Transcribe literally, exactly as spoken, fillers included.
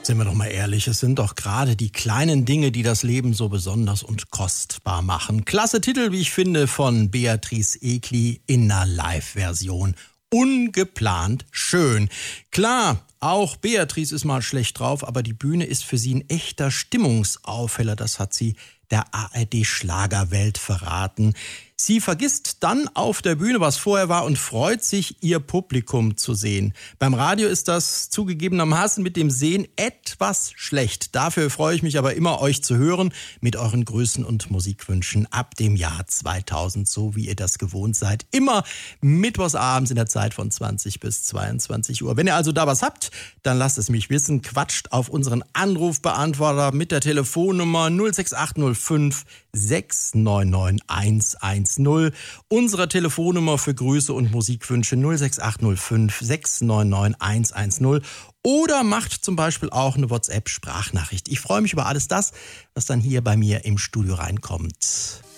Sind wir doch mal ehrlich, es sind doch gerade die kleinen Dinge, die das Leben so besonders und kostbar machen. Klasse Titel, wie ich finde, von Beatrice Egli in einer Live-Version. Ungeplant schön. Klar, auch Beatrice ist mal schlecht drauf, aber die Bühne ist für sie ein echter Stimmungsaufheller. Das hat sie der A R D-Schlagerwelt verraten. Sie vergisst dann auf der Bühne, was vorher war, und freut sich, ihr Publikum zu sehen. Beim Radio ist das zugegebenermaßen mit dem Sehen etwas schlecht. Dafür freue ich mich aber immer, euch zu hören mit euren Grüßen und Musikwünschen ab dem Jahr zweitausend, so wie ihr das gewohnt seid. Immer mittwochsabends in der Zeit von zwanzig bis zweiundzwanzig Uhr. Wenn ihr also da was habt, dann lasst es mich wissen. Quatscht auf unseren Anrufbeantworter mit der Telefonnummer null sechs acht null fünf sechs neun neun eins eins null. Unsere Telefonnummer für Grüße und Musikwünsche null sechs acht null fünf sechs neun neun eins eins null. Oder macht zum Beispiel auch eine WhatsApp-Sprachnachricht. Ich freue mich über alles das, was dann hier bei mir im Studio reinkommt.